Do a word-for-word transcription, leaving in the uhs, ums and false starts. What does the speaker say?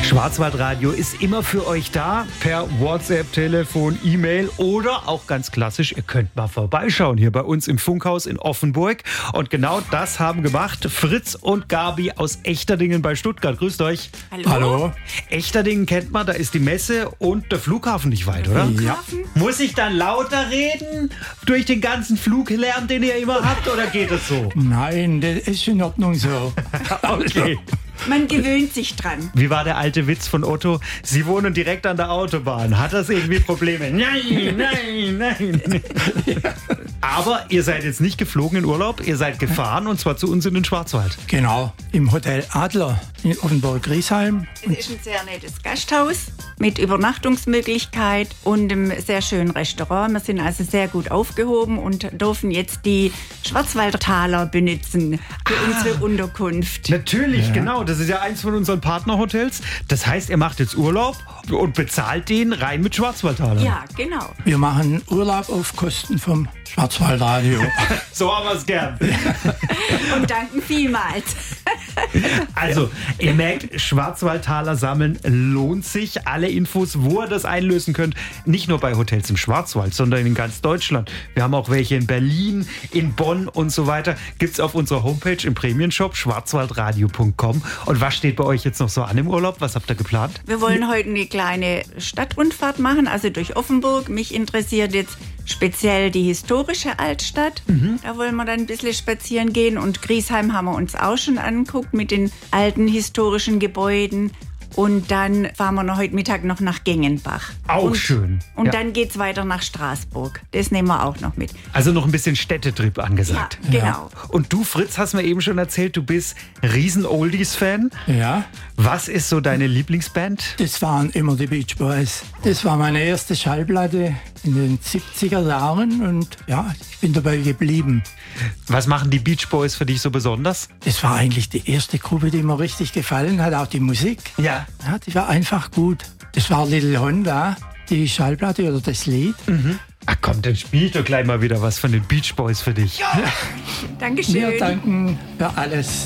Schwarzwaldradio ist immer für euch da, per WhatsApp, Telefon, E-Mail oder auch ganz klassisch, ihr könnt mal vorbeischauen hier bei uns im Funkhaus in Offenburg. Und genau das haben gemacht Fritz und Gabi aus Echterdingen bei Stuttgart. Grüßt euch. Hallo. Hallo. Echterdingen kennt man, da ist die Messe und der Flughafen nicht weit, oder? Ja. Muss ich dann lauter reden durch den ganzen Fluglärm, den ihr immer habt, oder geht es so? Nein, das ist in Ordnung so. Okay. Man gewöhnt sich dran. Wie war der alte Witz von Otto? Sie wohnen direkt an der Autobahn. Hat das irgendwie Probleme? Nein, nein, nein. Aber ihr seid jetzt nicht geflogen in Urlaub, ihr seid gefahren und zwar zu uns in den Schwarzwald. Genau, im Hotel Adler in Offenburg-Griesheim. Es ist ein sehr nettes Gasthaus mit Übernachtungsmöglichkeit und einem sehr schönen Restaurant. Wir sind also sehr gut aufgehoben und dürfen jetzt die Schwarzwaldtaler benutzen für Ah. unsere Unterkunft. Natürlich, ja. Genau. Das ist ja eins von unseren Partnerhotels. Das heißt, ihr macht jetzt Urlaub und bezahlt den rein mit Schwarzwaldtalern. Ja, genau. Wir machen Urlaub auf Kosten vom Schwarzwaldradio. So haben wir es gern. Und danken vielmals. Also, ihr merkt, Schwarzwaldtaler sammeln lohnt sich. Alle Infos, wo ihr das einlösen könnt, nicht nur bei Hotels im Schwarzwald, sondern in ganz Deutschland. Wir haben auch welche in Berlin, in Bonn und so weiter. Gibt's auf unserer Homepage im Premium-Shop schwarzwaldradio punkt com. Und was steht bei euch jetzt noch so an im Urlaub? Was habt ihr geplant? Wir wollen heute eine kleine Stadtrundfahrt machen, also durch Offenburg. Mich interessiert jetzt speziell die historische Altstadt. Mhm. Da wollen wir dann ein bisschen spazieren gehen. Und Griesheim haben wir uns auch schon angeguckt mit den alten historischen Gebäuden. Und dann fahren wir noch heute Mittag noch nach Gengenbach. Auch und, schön. Und Ja. dann geht's weiter nach Straßburg. Das nehmen wir auch noch mit. Also noch ein bisschen Städtetrip angesagt. Ja, genau. Und du, Fritz, hast mir eben schon erzählt, du bist Riesen-Oldies-Fan. Ja, Was ist so deine Lieblingsband? das waren immer die Beach Boys. Das war meine erste Schallplatte in den siebziger Jahren und ja, ich bin dabei geblieben. Was machen die Beach Boys für dich so besonders? Das war eigentlich die erste Gruppe, die mir richtig gefallen hat, auch die Musik. Ja. Ja, die war einfach gut. Das war Little Honda, die Schallplatte oder das Lied. Ach komm, dann spiel ich doch gleich mal wieder was von den Beach Boys für dich. Dankeschön. Wir danken für alles.